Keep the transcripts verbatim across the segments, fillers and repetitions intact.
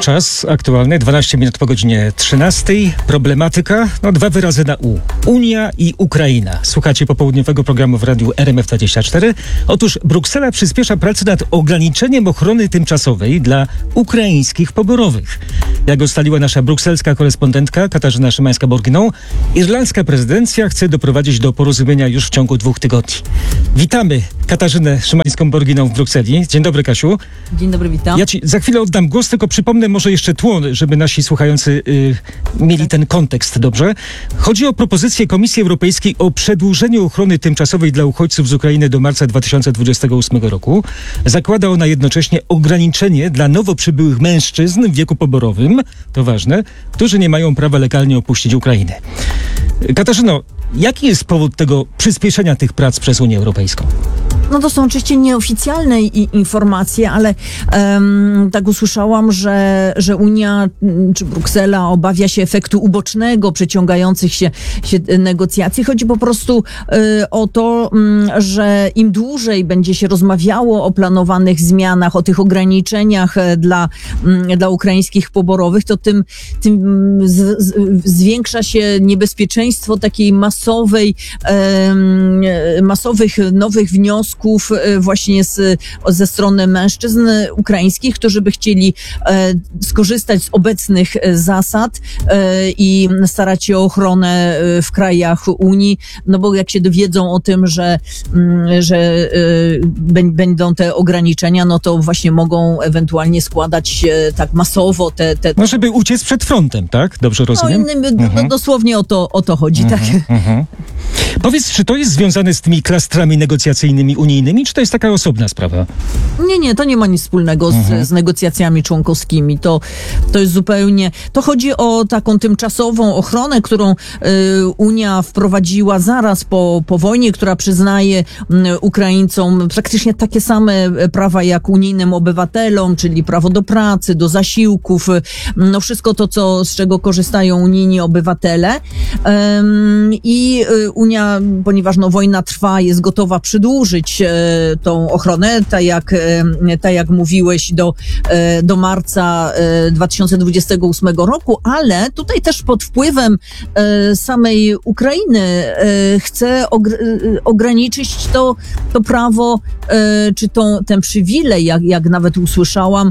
Czas aktualny, dwanaście minut po godzinie trzynastej. Problematyka, no dwa wyrazy na U. Unia i Ukraina. Słuchacie popołudniowego programu w radiu R M F dwadzieścia cztery. Otóż Bruksela przyspiesza pracę nad ograniczeniem ochrony tymczasowej dla ukraińskich poborowych. Jak ustaliła nasza brukselska korespondentka Katarzyna Szymańska-Borginą, irlandzka prezydencja chce doprowadzić do porozumienia już w ciągu dwóch tygodni. Witamy Katarzynę Szymańską-Borginą w Brukseli. Dzień dobry, Kasiu. Dzień dobry, witam. Ja ci za chwilę oddam głos, tylko przypomnę może jeszcze tło, żeby nasi słuchający y, mieli ten kontekst, dobrze? Chodzi o propozycję Komisji Europejskiej o przedłużeniu ochrony tymczasowej dla uchodźców z Ukrainy do marca dwa tysiące dwudziestego ósmego roku. Zakłada ona jednocześnie ograniczenie dla nowo przybyłych mężczyzn w wieku poborowym, to ważne, którzy nie mają prawa legalnie opuścić Ukrainy. Katarzyno, jaki jest powód tego przyspieszenia tych prac przez Unię Europejską? No to są oczywiście nieoficjalne i, informacje, ale um, tak usłyszałam, że, że Unia czy Bruksela obawia się efektu ubocznego przeciągających się, się negocjacji. Chodzi po prostu y, o to, y, że im dłużej będzie się rozmawiało o planowanych zmianach, o tych ograniczeniach dla, y, dla ukraińskich poborowych, to tym, tym z, z, zwiększa się niebezpieczeństwo takiej masowej, y, masowych nowych wniosków właśnie z, ze strony mężczyzn ukraińskich, którzy by chcieli e, skorzystać z obecnych zasad e, i starać się o ochronę w krajach Unii, no bo jak się dowiedzą o tym, że, m, że e, b, będą te ograniczenia, no to właśnie mogą ewentualnie składać się tak masowo te... te, te... No żeby uciec przed frontem, tak? Dobrze rozumiem? No, innym, mhm. no, dosłownie o to, o to chodzi, mhm, tak? Mhm. Powiedz, czy to jest związane z tymi klastrami negocjacyjnymi unijnymi, czy to jest taka osobna sprawa? Nie, nie, to nie ma nic wspólnego z, mhm. z negocjacjami członkowskimi. To, to jest zupełnie... To chodzi o taką tymczasową ochronę, którą y, Unia wprowadziła zaraz po, po wojnie, która przyznaje y, Ukraińcom praktycznie takie same prawa jak unijnym obywatelom, czyli prawo do pracy, do zasiłków, y, no wszystko to, co, z czego korzystają unijni obywatele. Ym, I y, Unia, ponieważ no, wojna trwa, jest gotowa przedłużyć y, tą ochronę, tak jak, tak jak mówiłeś, do, do marca dwa tysiące dwudziestego ósmego roku, ale tutaj też pod wpływem samej Ukrainy chce ograniczyć to, to prawo, czy tą, ten przywilej, jak, jak nawet usłyszałam,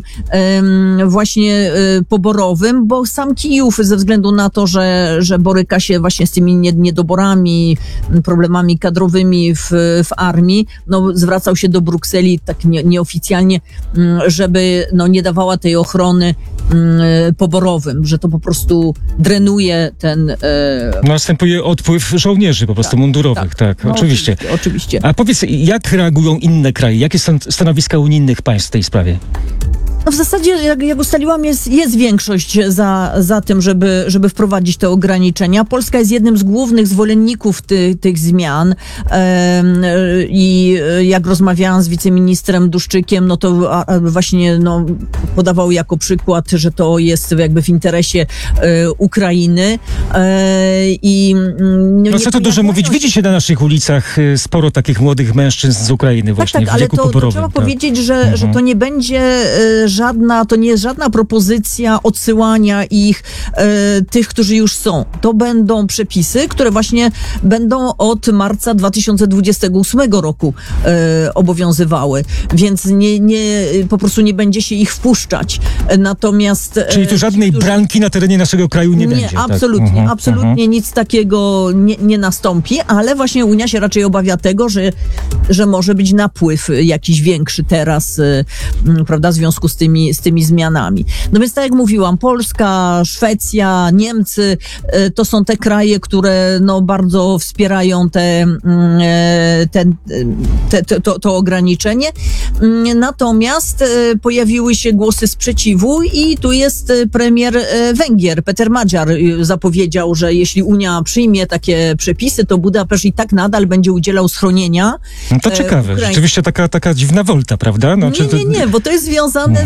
właśnie poborowym, bo sam Kijów ze względu na to, że, że boryka się właśnie z tymi niedoborami, problemami kadrowymi w, w armii, no zwracał się do Brukseli tak nie, nieoficjalnie, żeby no, nie dawała tej ochrony mm, poborowym, że to po prostu drenuje ten... E... Następuje odpływ żołnierzy po prostu tak, mundurowych, tak, tak no, oczywiście. oczywiście. Oczywiście. A powiedz, jak reagują inne kraje? Jakie są stanowiska unijnych państw w tej sprawie? No w zasadzie, jak, jak ustaliłam, jest, jest większość za, za tym, żeby, żeby wprowadzić te ograniczenia. Polska jest jednym z głównych zwolenników ty, tych zmian ehm, i jak rozmawiałam z wiceministrem Duszczykiem, no to a, a właśnie no, podawał jako przykład, że to jest jakby w interesie e, Ukrainy. E, i No, no co tu dużo mówić, widzicie na naszych ulicach sporo takich młodych mężczyzn z Ukrainy właśnie tak, tak, w wieku ale to, poborowym. to trzeba tak. powiedzieć, że, mhm. że to nie będzie e, żadna, to nie jest żadna propozycja odsyłania ich, e, tych, którzy już są. To będą przepisy, które właśnie będą od marca dwa tysiące dwudziestego ósmego roku e, obowiązywały, więc nie, nie, po prostu nie będzie się ich wpuszczać. Natomiast... E, Czyli tu żadnej którzy... branki na terenie naszego kraju nie, nie będzie. Nie, absolutnie, tak? mhm, absolutnie mhm. nic takiego nie, nie nastąpi, ale właśnie Unia się raczej obawia tego, że, że może być napływ jakiś większy teraz, e, prawda, w związku z tym tymi, z tymi zmianami. No więc tak jak mówiłam, Polska, Szwecja, Niemcy, to są te kraje, które no bardzo wspierają te, te, te, te, to, to ograniczenie. Natomiast pojawiły się głosy sprzeciwu i tu jest premier Węgier, Peter Magyar, zapowiedział, że jeśli Unia przyjmie takie przepisy, to Budapeszt i tak nadal będzie udzielał schronienia. No to ciekawe. Ukraiń... Rzeczywiście taka, taka dziwna wolta, prawda? No, nie, czy to... nie, nie, bo to jest związane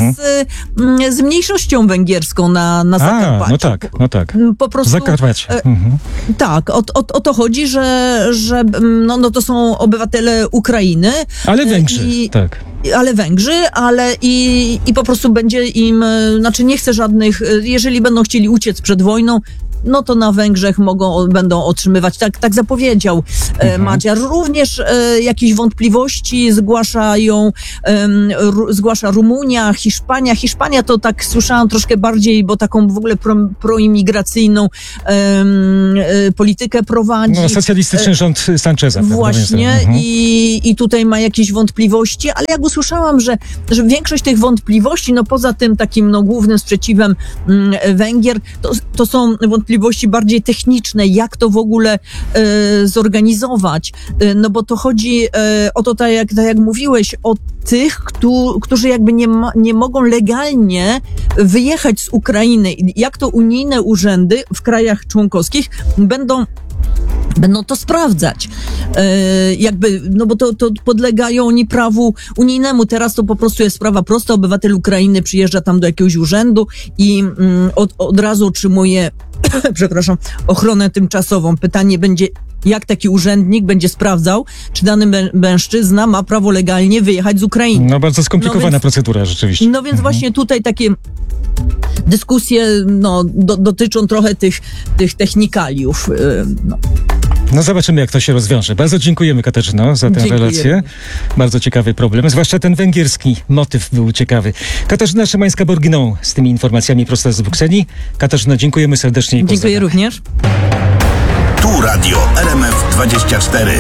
z, y, z mniejszością węgierską na, na Zakarpaciu. A, no tak, no tak. Po prostu... Zakarpacie. E, Mhm. Tak, o, o, o to chodzi, że, że no, no to są obywatele Ukrainy. Ale Węgrzy, I, tak. ale Węgrzy, ale i, i po prostu będzie im, e, znaczy nie chcę żadnych, e, jeżeli będą chcieli uciec przed wojną, no to na Węgrzech mogą, będą otrzymywać, tak, tak zapowiedział e, Mhm. Madziar. Również e, jakieś wątpliwości zgłaszają, e, ru, zgłasza Rumunia, Hiszpania. Hiszpania to tak słyszałam troszkę bardziej, bo taką w ogóle pro, proimigracyjną e, e, politykę prowadzi. No, socjalistyczny rząd Sancheza. Właśnie mhm. i, i tutaj ma jakieś wątpliwości, ale jak usłyszałam, że, że większość tych wątpliwości, no poza tym takim no, głównym sprzeciwem mm, Węgier, to, to są wątpliwości bardziej techniczne, jak to w ogóle e, zorganizować, e, no bo to chodzi e, o to, tak jak, tak jak mówiłeś, o tych, któ, którzy jakby nie, ma, nie mogą legalnie wyjechać z Ukrainy. Jak to unijne urzędy w krajach członkowskich będą Będą to sprawdzać. E, jakby, no bo to, to podlegają oni prawu unijnemu. Teraz to po prostu jest sprawa prosta. Obywatel Ukrainy przyjeżdża tam do jakiegoś urzędu i mm, od, od razu otrzymuje, przepraszam, ochronę tymczasową. Pytanie będzie, jak taki urzędnik będzie sprawdzał, czy dany mę- mężczyzna ma prawo legalnie wyjechać z Ukrainy. No bardzo skomplikowana No więc- procedura rzeczywiście. No więc właśnie tutaj takie dyskusje no, do, dotyczą trochę tych, tych technikaliów. Yy, no. No zobaczymy, jak to się rozwiąże. Bardzo dziękujemy, Katarzyno, za tę Dziękuję. relację. Bardzo ciekawy problem, zwłaszcza ten węgierski motyw był ciekawy. Katarzyna Szymańska-Borginą z tymi informacjami prosto z Brukseli. Katarzyno, dziękujemy serdecznie i Dziękuję pozdrawiam. również. Tu Radio R M F dwadzieścia cztery.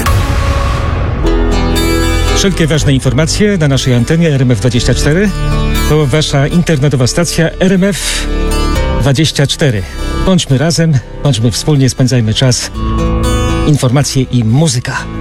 Wszelkie ważne informacje na naszej antenie R M F dwadzieścia cztery. To wasza internetowa stacja R M F dwadzieścia cztery. Bądźmy razem, bądźmy wspólnie, spędzajmy czas. Informacje i muzyka.